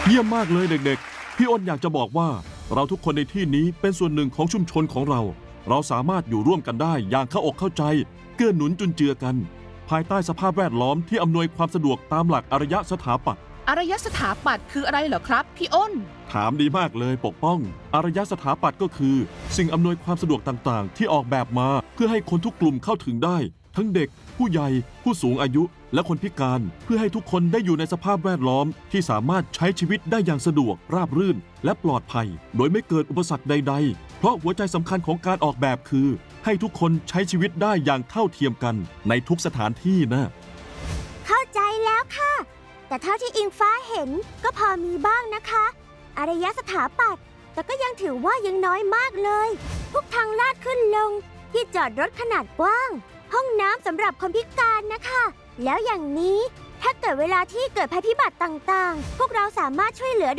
เยี่ยมมากเลยเด็กๆพี่อ้นอยากจะบอกว่าเราทุกคนในที่นี้เป็นส่วนหนึ่งของชุมชนของเราสามารถอยู่ร่วมกันได้อย่างเข้าอกเข้าใจเกื้อหนุนจุนเจือกันภายใต้สภาพแวดล้อมที่อำนวยความสะดวกตามหลักอารยสถาปัตย์อารยสถาปัตย์คืออะไรเหรอครับพี่อ้นถามดีมากเลยปกป้องอารยสถาปัตย์ก็คือสิ่งอำนวยความสะดวกต่างๆที่ออกแบบมาเพื่อให้คนทุกกลุ่มเข้าถึงได้ทั้งเด็กผู้ใหญ่ผู้สูงอายุและคนพิการเพื่อให้ทุกคนได้อยู่ในสภาพแวดล้อมที่สามารถใช้ชีวิตได้อย่างสะดวกราบรื่นและปลอดภัยโดยไม่เกิดอุปสรรคใดๆเพราะหัวใจสำคัญของการออกแบบคือให้ทุกคนใช้ชีวิตได้อย่างเท่าเทียมกันในทุกสถานที่นะเข้าใจแล้วค่ะแต่เท่าที่อิงฟ้าเห็นก็พอมีบ้างนะคะอารยสถาปัตย์แต่ก็ยังถือว่ายังน้อยมากเลยพวกทางลาดขึ้นลงที่จอดรถขนาดกว้างห้องน้ำสำหรับคนพิการนะคะแล้วอย่างนี้ถ้าเกิดเวลาที่เกิดภัยพิบัติต่างๆพวกเราสามารถช่วยเหลือ